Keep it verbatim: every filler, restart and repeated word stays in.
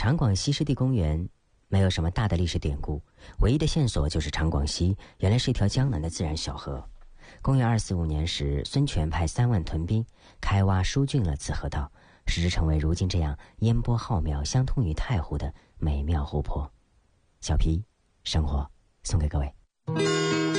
长广西湿地公园没有什么大的历史典故，唯一的线索就是长广西原来是一条江南的自然小河。公元二四五年时，孙权派三万屯兵开挖疏浚了此河道，使之成为如今这样烟波浩渺、相通于太湖的美妙湖泊。小皮生活送给各位。